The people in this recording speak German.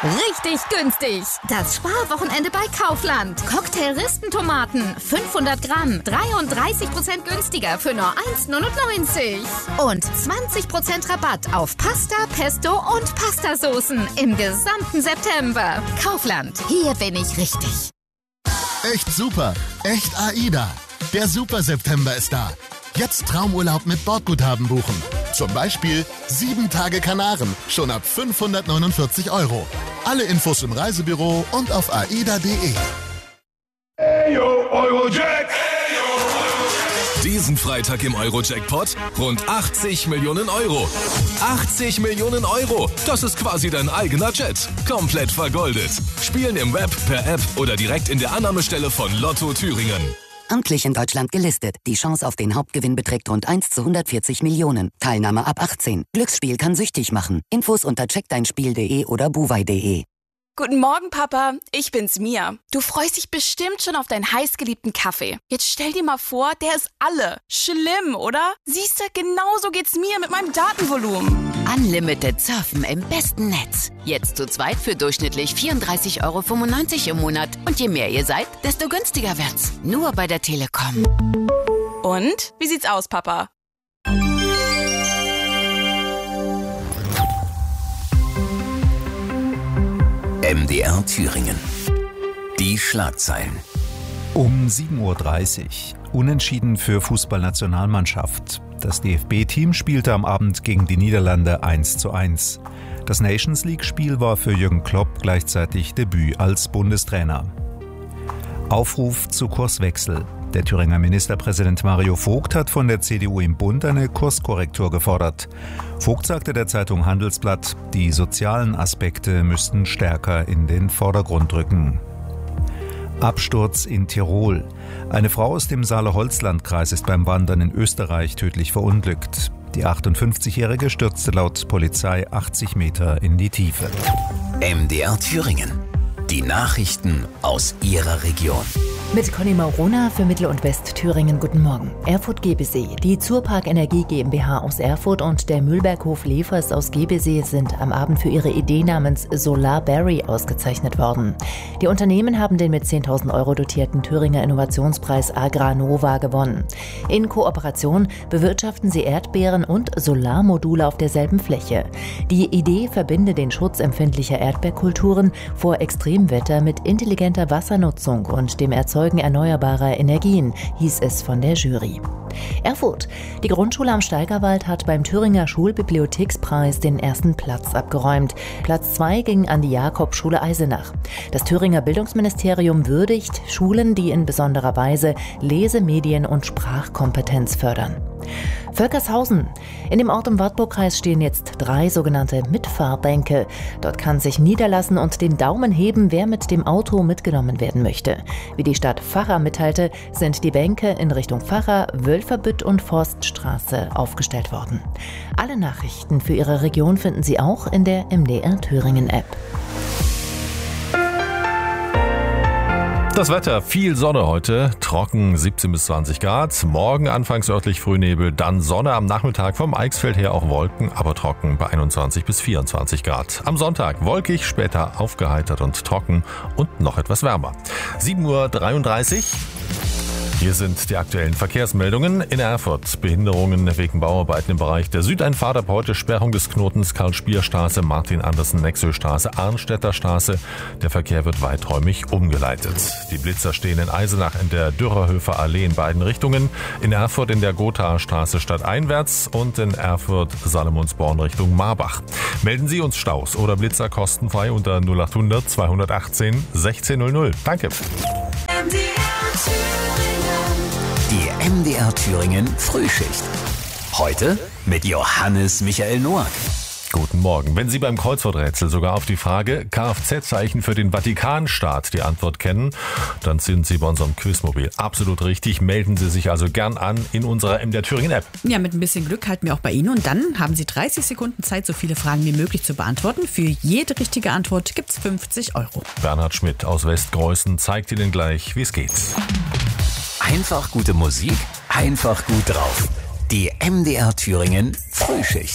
Richtig günstig. Das Sparwochenende bei Kaufland. Cocktail-Ristentomaten, 500 Gramm, 33% günstiger für nur 1,99. Und 20% Rabatt auf Pasta, Pesto und Pastasoßen im gesamten September. Kaufland, hier bin ich richtig. Echt super, echt AIDA. Der Super September ist da. Jetzt Traumurlaub mit Bordguthaben buchen. Zum Beispiel 7 Tage Kanaren, schon ab 549 €. Alle Infos im Reisebüro und auf aida.de. Eyo, Eurojack! Diesen Freitag im Euro-Jackpot rund 80 Millionen €. 80 Millionen €, das ist quasi dein eigener Jet. Komplett vergoldet. Spielen im Web, per App oder direkt in der Annahmestelle von Lotto Thüringen. Amtlich in Deutschland gelistet. Die Chance auf den Hauptgewinn beträgt rund 1 zu 140 Millionen. Teilnahme ab 18. Glücksspiel kann süchtig machen. Infos unter checkdeinspiel.de oder buwei.de. Guten Morgen, Papa. Ich bin's, Mia. Du freust dich bestimmt schon auf deinen heißgeliebten Kaffee. Jetzt stell dir mal vor, der ist alle. Schlimm, oder? Siehst du, genauso geht's mir mit meinem Datenvolumen. Unlimited Surfen im besten Netz. Jetzt zu zweit für durchschnittlich 34,95 € im Monat. Und je mehr ihr seid, desto günstiger wird's. Nur bei der Telekom. Und? Wie sieht's aus, Papa? MDR Thüringen. Die Schlagzeilen. Um 7:30 Uhr. Unentschieden für Fußballnationalmannschaft. Das DFB-Team spielte am Abend gegen die Niederlande 1:1. Das Nations League-Spiel war für Jürgen Klopp gleichzeitig Debüt als Bundestrainer. Aufruf zu Kurswechsel. Der Thüringer Ministerpräsident Mario Vogt hat von der CDU im Bund eine Kurskorrektur gefordert. Vogt sagte der Zeitung Handelsblatt, die sozialen Aspekte müssten stärker in den Vordergrund rücken. Absturz in Tirol. Eine Frau aus dem Saale-Holzland-Kreis ist beim Wandern in Österreich tödlich verunglückt. Die 58-Jährige stürzte laut Polizei 80 Meter in die Tiefe. MDR Thüringen. Die Nachrichten aus Ihrer Region. Mit Conny Maurona für Mittel- und Westthüringen. Guten Morgen. Erfurt-Gebesee. Die Zurpark Energie GmbH aus Erfurt und der Mühlberghof Lefers aus Gebesee sind am Abend für ihre Idee namens Solarberry ausgezeichnet worden. Die Unternehmen haben den mit 10.000 € dotierten Thüringer Innovationspreis Agranova gewonnen. In Kooperation bewirtschaften sie Erdbeeren und Solarmodule auf derselben Fläche. Die Idee verbinde den Schutz empfindlicher Erdbeerkulturen vor Extremwetter mit intelligenter Wassernutzung und dem Erzeugen erneuerbarer Energien, hieß es von der Jury. Erfurt. Die Grundschule am Steigerwald hat beim Thüringer Schulbibliothekspreis den ersten Platz abgeräumt. Platz 2 ging an die Jakobschule Eisenach. Das Thüringer Bildungsministerium würdigt Schulen, die in besonderer Weise Lese-, Medien- und Sprachkompetenz fördern. Völkershausen. In dem Ort im Wartburgkreis stehen jetzt 3 sogenannte Mitfahrbänke. Dort kann sich niederlassen und den Daumen heben, wer mit dem Auto mitgenommen werden möchte. Wie die Stadt Vacha mitteilte, sind die Bänke in Richtung Vacha, Wölferbütt und Forststraße aufgestellt worden. Alle Nachrichten für Ihre Region finden Sie auch in der MDR Thüringen App. Das Wetter, viel Sonne heute, trocken 17 bis 20 Grad. Morgen anfangs örtlich Frühnebel, dann Sonne, am Nachmittag vom Eichsfeld her auch Wolken, aber trocken bei 21 bis 24 Grad. Am Sonntag wolkig, später aufgeheitert und trocken und noch etwas wärmer. 7:33 Uhr. Hier sind die aktuellen Verkehrsmeldungen. In Erfurt Behinderungen wegen Bauarbeiten im Bereich der Südeinfahrt. Ab heute Sperrung des Knotens Karl-Spier-Straße, Martin-Andersen-Nexel-Straße, Arnstädter Straße. Der Verkehr wird weiträumig umgeleitet. Die Blitzer stehen in Eisenach in der Dürerhöfer Allee in beiden Richtungen. In Erfurt in der Gothaer Straße stadteinwärts und in Erfurt Salomonsborn Richtung Marbach. Melden Sie uns Staus oder Blitzer kostenfrei unter 0800 218 1600. Danke. Die MDR Thüringen Frühschicht. Heute mit Johannes Michael Noack. Guten Morgen. Wenn Sie beim Kreuzworträtsel sogar auf die Frage Kfz-Zeichen für den Vatikanstaat die Antwort kennen, dann sind Sie bei unserem Quizmobil absolut richtig. Melden Sie sich also gern an in unserer MDR Thüringen App. Ja, mit ein bisschen Glück halten wir auch bei Ihnen und dann haben Sie 30 Sekunden Zeit, so viele Fragen wie möglich zu beantworten. Für jede richtige Antwort gibt's 50 €. Bernhard Schmidt aus Westgreußen zeigt Ihnen gleich, wie es geht. Einfach gute Musik, einfach gut drauf. Die MDR Thüringen Frühschicht.